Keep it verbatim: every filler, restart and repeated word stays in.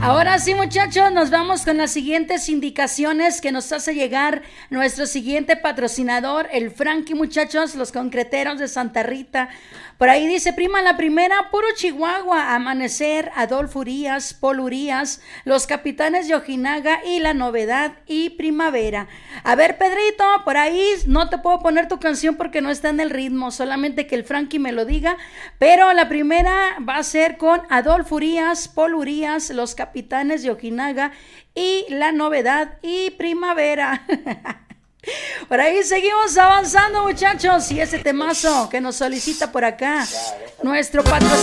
Ahora sí, muchachos, nos vamos con las siguientes indicaciones que nos hace llegar nuestro siguiente patrocinador, el Frankie, muchachos, los concreteros de Santa Rita. Por ahí dice, prima, la primera, puro Chihuahua, Amanecer, Adolfo Urias, Paul Urias, Los Capitanes de Ojinaga y La Novedad y Primavera. A ver, Pedrito, por ahí no te puedo poner tu canción porque no está en el ritmo, solamente que el Frankie me lo diga, pero la primera va a ser con Adolfo Urias, Paul Urias, Los Capitanes de Ojinaga y La Novedad y Primavera. Por ahí seguimos avanzando, muchachos, y ese temazo que nos solicita por acá nuestro patrocinador.